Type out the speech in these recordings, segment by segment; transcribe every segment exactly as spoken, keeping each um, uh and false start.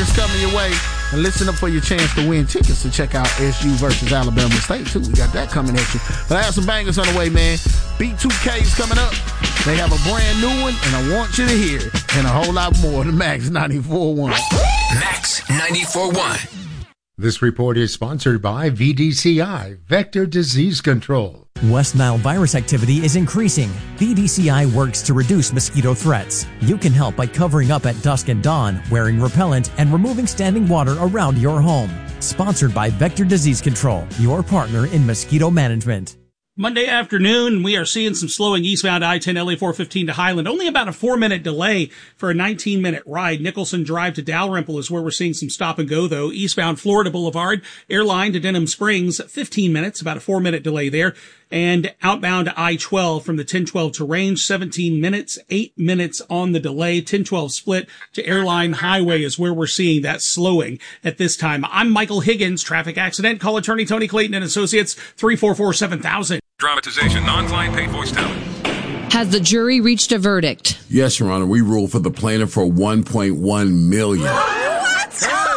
is coming your way. And listen up for your chance to win tickets to check out S U versus Alabama State, too. We got that coming at you. But I have some bangers on the way, man. B two K is coming up. They have a brand new one, and I want you to hear it. And a whole lot more. The Max ninety-four point one. Max ninety-four point one. This report is sponsored by V D C I, Vector Disease Control. West Nile virus activity is increasing. V D C I works to reduce mosquito threats. You can help by covering up at dusk and dawn, wearing repellent, and removing standing water around your home. Sponsored by Vector Disease Control, your partner in mosquito management. Monday afternoon, we are seeing some slowing eastbound I ten L A four fifteen to Highland. Only about a four-minute delay for a nineteen-minute ride. Nicholson Drive to Dalrymple is where we're seeing some stop and go, though. Eastbound Florida Boulevard, Airline to Denham Springs, fifteen minutes, about a four-minute delay there. And outbound I twelve from the ten twelve to Range, seventeen minutes, eight minutes on the delay. ten twelve split to Airline Highway is where we're seeing that slowing at this time. I'm Michael Higgins, traffic accident. Call attorney Tony Clayton and Associates, three four four, seven thousand. Dramatization, non-client paid voice talent. Has the jury reached a verdict? Yes, Your Honor. We ruled for the plaintiff for one point one million dollars. What?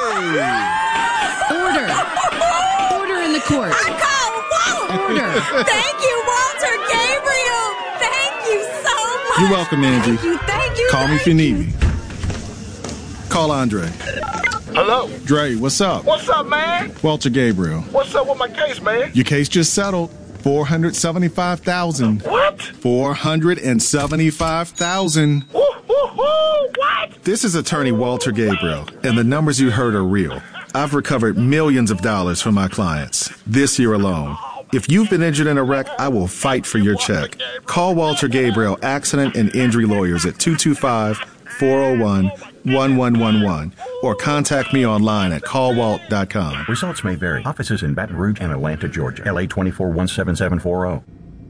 Hey! Order. Order in the court. Order. Thank you, Walter Gabriel. Thank you so much. You're welcome, Angie. Thank you, thank you. Call thank me if you need me. Call Andre. Hello? Dre, what's up? What's up, man? Walter Gabriel. What's up with my case, man? Your case just settled. four hundred seventy-five thousand dollars. What? four hundred seventy-five thousand dollars. Woo, woo, woo. What? This is attorney Walter Gabriel, and the numbers you heard are real. I've recovered millions of dollars from my clients this year alone. If you've been injured in a wreck, I will fight for your check. Call Walter Gabriel Accident and Injury Lawyers at two two five, four oh one, one one one one or contact me online at call walt dot com. Results may vary. Offices in Baton Rouge and Atlanta, Georgia. L A twenty-four one seven seven four zero.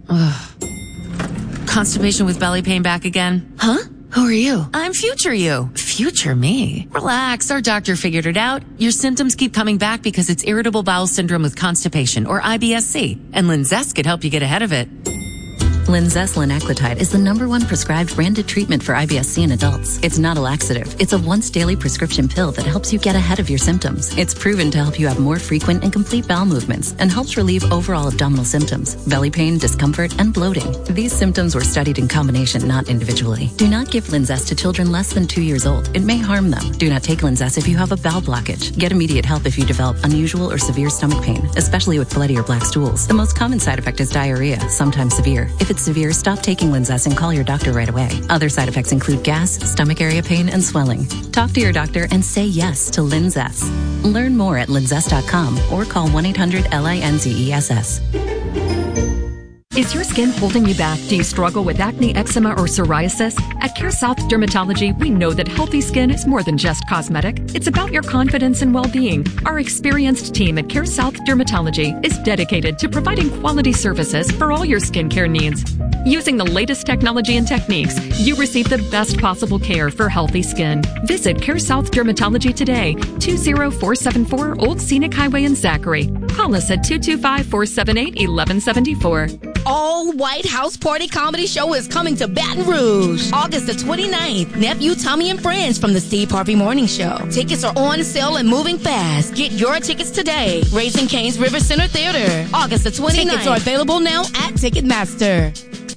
Ugh. Constipation with belly pain back again? Huh? Who are you? I'm future you. Future me? Relax, our doctor figured it out. Your symptoms keep coming back because it's irritable bowel syndrome with constipation, or I B S C, and Linzess could help you get ahead of it. Linzess linaclotide is the number one prescribed branded treatment for I B S C in adults. It's not a laxative. It's a once daily prescription pill that helps you get ahead of your symptoms. It's proven to help you have more frequent and complete bowel movements and helps relieve overall abdominal symptoms, belly pain, discomfort, and bloating. These symptoms were studied in combination, not individually. Do not give Linzess to children less than two years old. It may harm them. Do not take Linzess if you have a bowel blockage. Get immediate help if you develop unusual or severe stomach pain, especially with bloody or black stools. The most common side effect is diarrhea, sometimes severe. If it's severe, stop taking Linzess and call your doctor right away. Other side effects include gas, stomach area pain, and swelling. Talk to your doctor and say yes to Linzess. Learn more at linzess dot com or call one eight hundred L I N Z E S S. Is your skin holding you back? Do you struggle with acne, eczema, or psoriasis? At Care South Dermatology, we know that healthy skin is more than just cosmetic. It's about your confidence and well-being. Our experienced team at Care South Dermatology is dedicated to providing quality services for all your skincare needs. Using the latest technology and techniques, you receive the best possible care for healthy skin. Visit Care South Dermatology today, two oh four seven four Old Scenic Highway in Zachary. Call us at two two five, four seven eight, one one seven four. All White House Party Comedy Show is coming to Baton Rouge August the twenty-ninth. Nephew Tommy and Friends from the Steve Harvey Morning Show. Tickets are on sale and moving fast. Get your tickets today. Raising Cane's River Center Theater, August the twenty-ninth. Tickets are available now at Ticketmaster.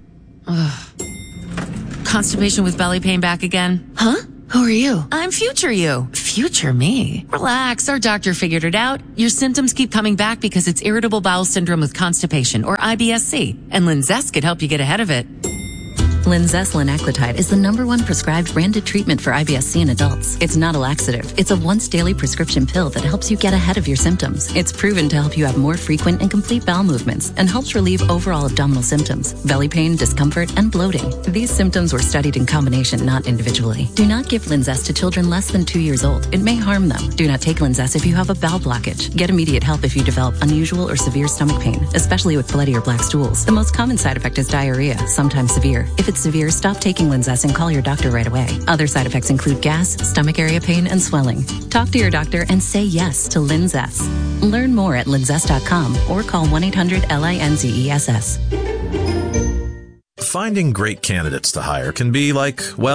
Ugh. Constipation with belly pain back again? Huh? Who are you? I'm future you. Future me? Relax, our doctor figured it out. Your symptoms keep coming back because it's irritable bowel syndrome with constipation, or I B S C, and Linzess could help you get ahead of it. Linzess linaclotide is the number one prescribed branded treatment for I B S C in adults. It's not a laxative. It's a once daily prescription pill that helps you get ahead of your symptoms. It's proven to help you have more frequent and complete bowel movements and helps relieve overall abdominal symptoms, belly pain, discomfort, and bloating. These symptoms were studied in combination, not individually. Do not give Linzess to children less than two years old. It may harm them. Do not take Linzess if you have a bowel blockage. Get immediate help if you develop unusual or severe stomach pain, especially with bloody or black stools. The most common side effect is diarrhea, sometimes severe. If it's severe, stop taking Linzess and call your doctor right away. Other side effects include gas, stomach area pain, and swelling. Talk to your doctor and say yes to Linzess. Learn more at linzess dot com or call one eight hundred L I N Z E S S. Finding great candidates to hire can be like, well,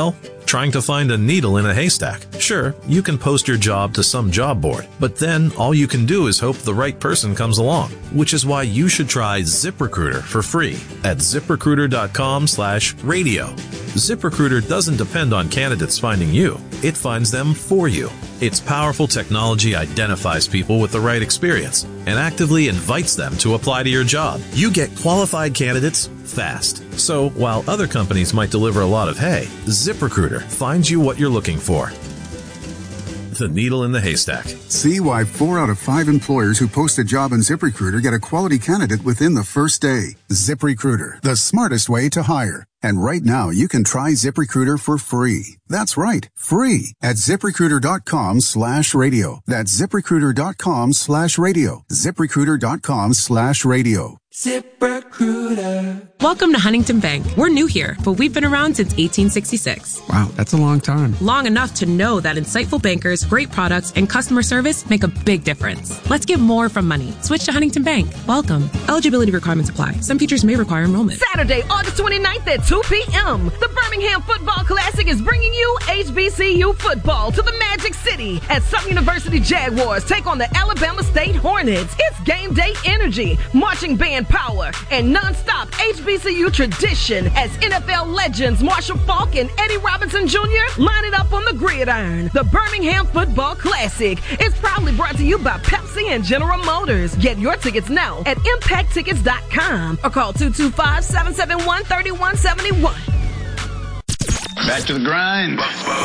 Trying to find a needle in a haystack? Sure, you can post your job to some job board, but then all you can do is hope the right person comes along, which is why you should try ZipRecruiter for free at ZipRecruiter.com slash radio. ZipRecruiter doesn't depend on candidates finding you. It finds them for you. Its powerful technology identifies people with the right experience and actively invites them to apply to your job. You get qualified candidates fast. So while other companies might deliver a lot of hay, ZipRecruiter finds you what you're looking for. The needle in the haystack. See why four out of five employers who post a job in ZipRecruiter get a quality candidate within the first day. ZipRecruiter, the smartest way to hire. And right now, you can try ZipRecruiter for free. That's right, free at ZipRecruiter.com slash radio. That's ZipRecruiter.com slash radio. ZipRecruiter.com slash radio. ZipRecruiter. Welcome to Huntington Bank. We're new here, but we've been around since eighteen sixty-six. Wow, that's a long time. Long enough to know that insightful bankers, great products, and customer service make a big difference. Let's get more from money. Switch to Huntington Bank. Welcome. Eligibility requirements apply. Some features may require enrollment. Saturday, August twenty-ninth at two p.m. The Birmingham Football Classic is bringing you H B C U football to the Magic City as Southern University Jaguars take on the Alabama State Hornets. It's game day energy, marching band power, and nonstop H B C U tradition as N F L legends Marshall Faulk and Eddie Robinson Junior line it up on the gridiron. The Birmingham Football Classic is proudly brought to you by Pepsi and General Motors. Get your tickets now at impact tickets dot com or call two two five, seven seven one, three one seven one. Back to the grind.